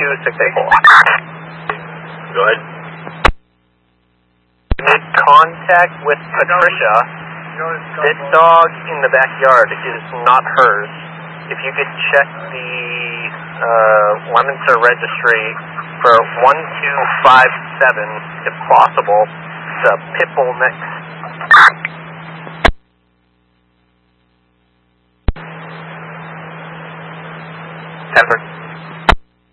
22684. Go ahead. Made contact with Patricia. This dog in the backyard is not hers. If you could check the Leominster registry for 1257, if possible. It's a pit bull mix. Denver.